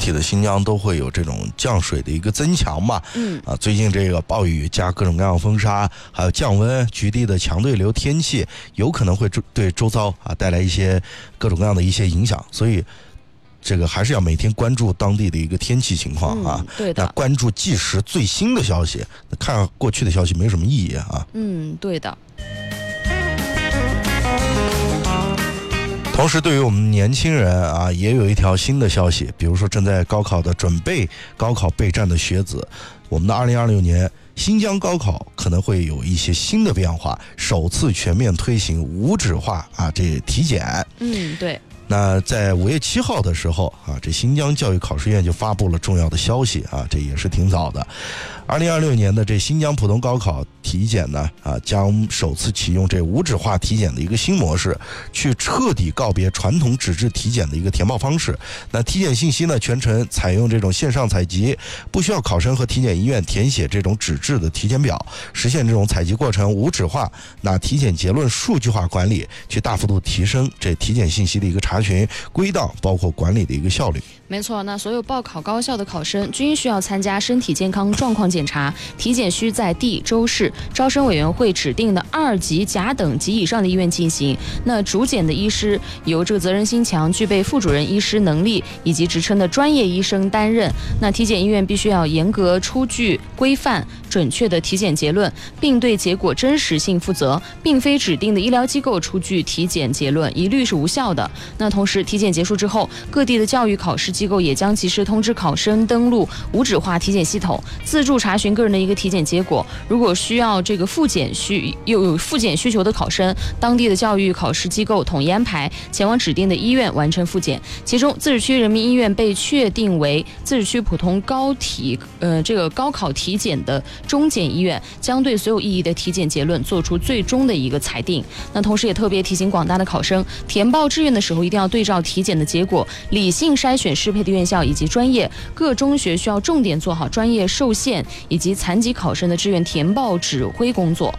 体的新疆都会有这种降水的一个增强吧。最近这个暴雨加各种各样的风沙，还有降温、局地的强对流天气，有可能会对周遭带来一些各种各样的一些影响，所以这个还是要每天关注当地的一个天气情况啊。 对的。 那关注即时最新的消息，看过去的消息没什么意义啊。 对的。 同时对于我们年轻人啊，也有一条新的消息，比如说正在高考的准备高考备战的学子，我们的2026年新疆高考可能会有一些新的变化，首次全面推行无纸化这体检。 对。 那在5月7号的时候这新疆教育考试院就发布了重要的消息这也是挺早的。2026年的这新疆普通高考体检呢将首次启用这无纸化体检的一个新模式，去彻底告别传统纸质体检的一个填报方式。那体检信息呢全程采用这种线上采集，不需要考生和体检医院填写这种纸质的体检表，实现这种采集过程无纸化，那体检结论数据化管理，去大幅度提升这体检信息的一个查询、归档，包括管理的一个效率。 没错，那所有报考高校的考生均需要参加身体健康状况检查，体检需在地州市招生委员会指定的2级甲等级以上的医院进行。那主检的医师由这个责任心强、具备副主任医师能力以及职称的专业医生担任。那体检医院必须要严格出具规范、准确的体检结论，并对结果真实性负责，并非指定的医疗机构出具体检结论一律是无效的。那同时，体检结束之后，各地的教育考试机构也将及时通知考生登录无纸化体检系统，自助查询个人的一个体检结果。如果需要这个复检有复检需求的考生，当地的教育考试机构统一安排前往指定的医院完成复检。其中，自治区人民医院被确定为自治区普通高考体检的中检医院，将对所有异议的体检结论做出最终的一个裁定。那同时也特别提醒广大的考生，填报志愿的时候一定要对照体检的结果，理性筛选适配的院校以及专业。各中学需要重点做好专业受限以及残疾考生的志愿填报指挥工作。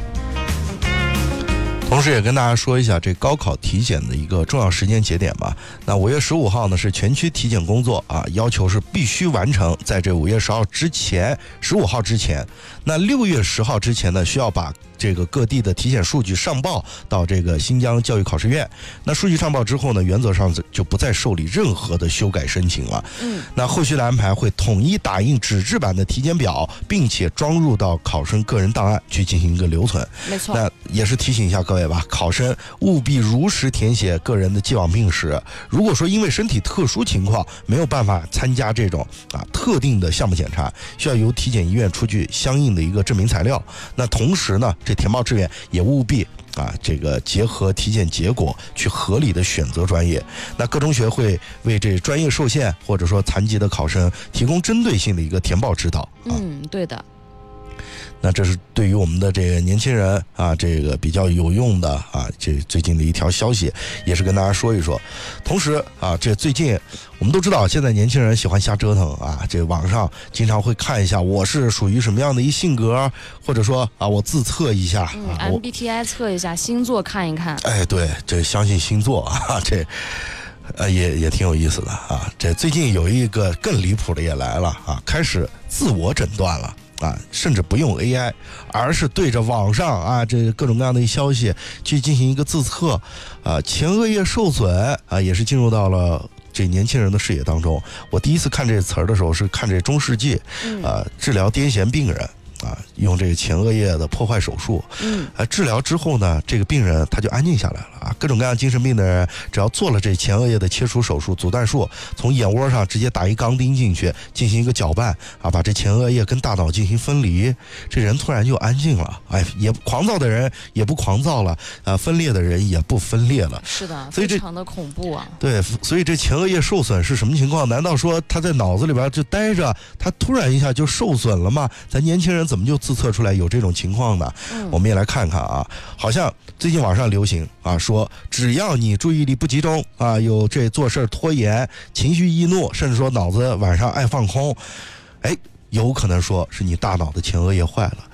同时也跟大家说一下这高考体检的一个重要时间节点吧。那5月15号呢是全区体检工作要求是必须完成在这5月10号之前，15号之前。那6月10号之前呢，需要把这个各地的体检数据上报到这个新疆教育考试院。那数据上报之后呢，原则上就不再受理任何的修改申请了。那后续的安排会统一打印纸质版的体检表，并且装入到考生个人档案去进行一个留存。 没错。 那也是提醒一下各位吧，考生务必如实填写个人的既往病史。如果说因为身体特殊情况没有办法参加这种特定的项目检查，需要由体检医院出具相应的一个证明材料。那同时呢，这填报志愿也务必这个结合体检结果去合理的选择专业。那各中学会为这专业受限或者说残疾的考生提供针对性的一个填报指导。 对的。 那这是对于我们的这个年轻人这个比较有用的这最近的一条消息，也是跟大家说一说。同时这最近我们都知道，现在年轻人喜欢瞎折腾这网上经常会看一下我是属于什么样的一性格，或者说我自测一下 MBTI 测一下，星座看一看。 对，这相信星座这也挺有意思的这最近有一个更离谱的也来了开始自我诊断了。甚至不用 AI， 而是对着网上这各种各样的消息去进行一个自测。前额叶受损也是进入到了这年轻人的视野当中。我第一次看这词儿的时候是看这中世纪治疗癫痫病人用这个前额叶的破坏手术。治疗之后呢，这个病人他就安静下来了各种各样精神病的人，只要做了这前额叶的切除手术、阻断术，从眼窝上直接打一钢钉进去，进行一个搅拌把这前额叶跟大脑进行分离，这人突然就安静了。也狂躁的人也不狂躁了分裂的人也不分裂了。 是的， 所以非常的恐怖对，所以这前额叶受损是什么情况？难道说他在脑子里边就待着，他突然一下就受损了吗？咱年轻人怎么就自测出来有这种情况呢？我们也来看看好像最近网上流行说只要你注意力不集中有这做事拖延、情绪易怒，甚至说脑子晚上爱放空，有可能说是你大脑的前额叶坏了。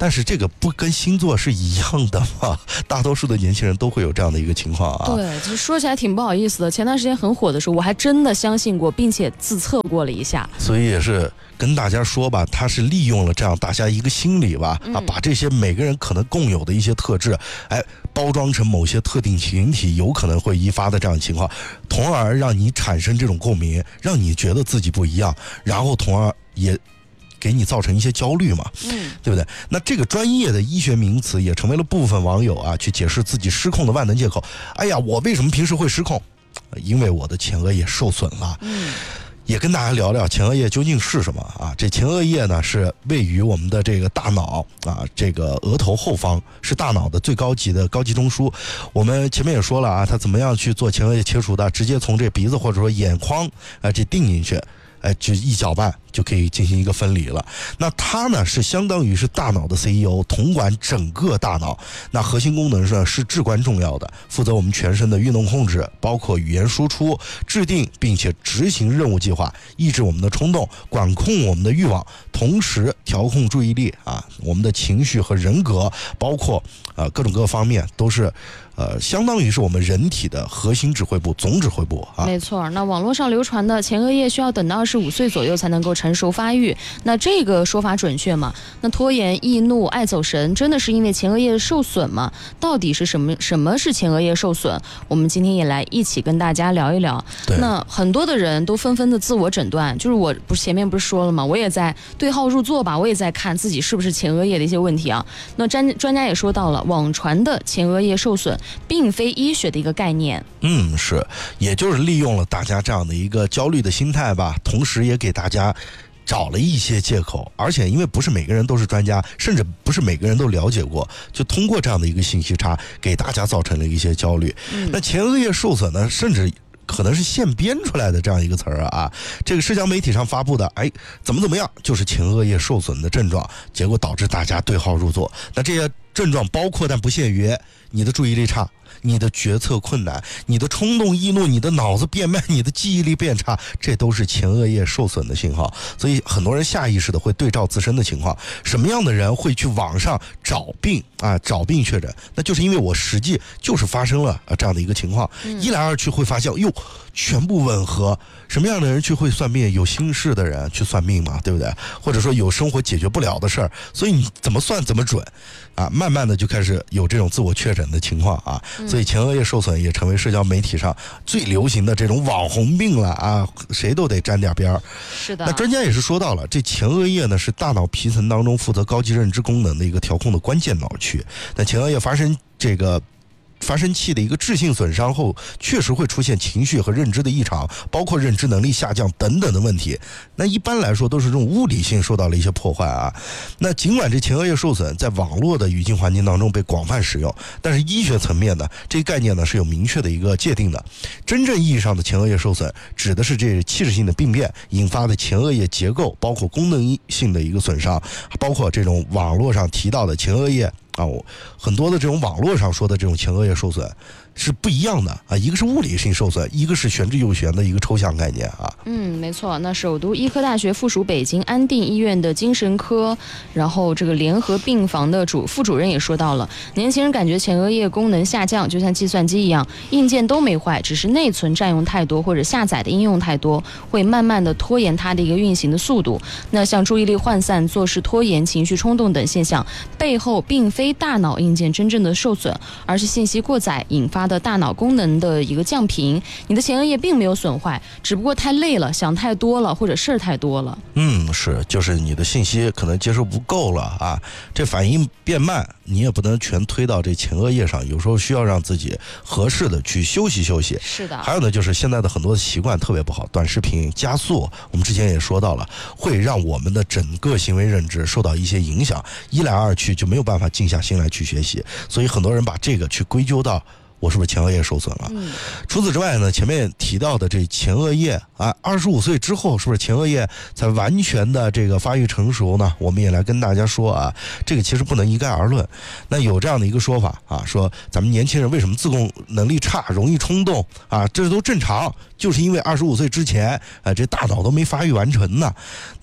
但是这个不跟星座是一样的吗？大多数的年轻人都会有这样的一个情况啊。 对，就说起来挺不好意思的。前段时间很火的时候，我还真的相信过，并且自测过了一下。 所以也是跟大家说吧，他是利用了这样大家一个心理吧，把这些每个人可能共有的一些特质，包装成某些特定群体有可能会引发的这样的情况，从而让你产生这种共鸣，让你觉得自己不一样，然后从而也给你造成一些焦虑嘛，对不对？那这个专业的医学名词也成为了部分网友去解释自己失控的万能借口。哎呀，我为什么平时会失控？因为我的前额叶受损了。也跟大家聊聊前额叶究竟是什么啊？这前额叶呢是位于我们的这个大脑这个额头后方，是大脑的最高级的高级中枢。我们前面也说了它怎么样去做前额叶切除的，直接从这鼻子或者说眼眶这定进去，就一搅拌就可以进行一个分离了。那它呢是相当于是大脑的 CEO， 统管整个大脑。那核心功能上是至关重要的，负责我们全身的运动控制，包括语言输出、制定并且执行任务计划、抑制我们的冲动、管控我们的欲望，同时调控注意力我们的情绪和人格，包括各种各方面都是相当于是我们人体的核心指挥部、总指挥部没错。那网络上流传的前额叶需要等到25岁左右才能够成熟发育，那这个说法准确吗？那拖延、易怒、爱走神，真的是因为前额叶受损吗？到底是什么是前额叶受损？我们今天也来一起跟大家聊一聊。那很多的人都纷纷的自我诊断，就是我不是前面不是说了吗？我也在对号入座吧，我也在看自己是不是前额叶的一些问题啊。那专家也说到了，网传的前额叶受损并非医学的一个概念。 是，也就是利用了大家这样的一个焦虑的心态吧，同时也给大家找了一些借口，而且因为不是每个人都是专家，甚至不是每个人都了解过，就通过这样的一个信息差，给大家造成了一些焦虑。那前额叶受损呢，甚至可能是现编出来的这样一个词儿这个社交媒体上发布的，怎么样，就是前额叶受损的症状，结果导致大家对号入座。那这些症状包括但不限于你的注意力差，你的决策困难，你的冲动易怒，你的脑子变慢，你的记忆力变差，这都是前额叶受损的信号。所以很多人下意识的会对照自身的情况，什么样的人会去网上找病确诊？那就是因为我实际就是发生了这样的一个情况，一来二去会发现全部吻合。什么样的人去会算命？有心事的人去算命嘛，对不对？或者说有生活解决不了的事儿，所以你怎么算怎么准慢慢的就开始有这种自我确诊的情况所以前额叶受损也成为社交媒体上最流行的这种网红病了谁都得沾点边儿。 是的。 那专家也是说到了，这前额叶呢是大脑皮层当中负责高级认知功能的一个调控的关键脑区。那前额叶发生器的一个质性损伤后，确实会出现情绪和认知的异常，包括认知能力下降等等的问题。那一般来说都是这种物理性受到了一些破坏那尽管这前额叶受损在网络的语境环境当中被广泛使用，但是医学层面呢，这个概念呢是有明确的一个界定的。真正意义上的前额叶受损，指的是这器质性的病变引发的前额叶结构，包括功能性的一个损伤，包括这种网络上提到的前额叶很多的这种网络上说的这种前额叶受损是不一样的一个是物理性受损，一个是玄之又玄的一个抽象概念没错。那首都医科大学附属北京安定医院的精神科，然后这个联合病房的副主任也说到了，年轻人感觉前额叶功能下降，就像计算机一样，硬件都没坏，只是内存占用太多或者下载的应用太多，会慢慢的拖延它的一个运行的速度。那像注意力涣散、做事拖延、情绪冲动等现象，背后并非大脑硬件真正的受损，而是信息过载引发的大脑功能的一个降频。你的前额叶并没有损坏，只不过太累了，想太多了，或者事儿太多了。 是，就是你的信息可能接受不够了这反应变慢，你也不能全推到这前额叶上，有时候需要让自己合适的去休息休息。 是的。 还有呢，就是现在的很多习惯特别不好，短视频加速，我们之前也说到了，会让我们的整个行为认知受到一些影响，一来二去就没有办法静下心来去学习，所以很多人把这个去归咎到我是不是前额叶受损了。除此之外呢，前面提到的这前额叶25岁之后是不是前额叶才完全的这个发育成熟呢？我们也来跟大家说这个其实不能一概而论。那有这样的一个说法说咱们年轻人为什么自控能力差，容易冲动这都正常，就是因为25岁之前这大脑都没发育完成呢。那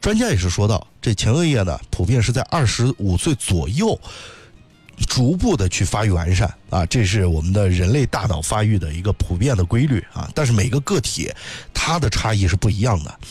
专家也是说到，这前额叶呢，普遍是在25岁左右逐步的去发育完善啊，这是我们的人类大脑发育的一个普遍的规律啊。但是每个个体它的差异是不一样的